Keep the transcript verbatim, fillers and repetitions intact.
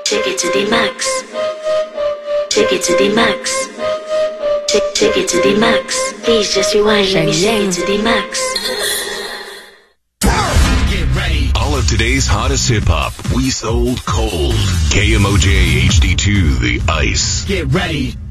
Take it to the max. Take it to the max. Take, take it to the max. Please just rewind. Let me take it to the max. Get ready. All of today's hottest hip hop, we sold cold. K M O J H D two, The Ice. Get ready.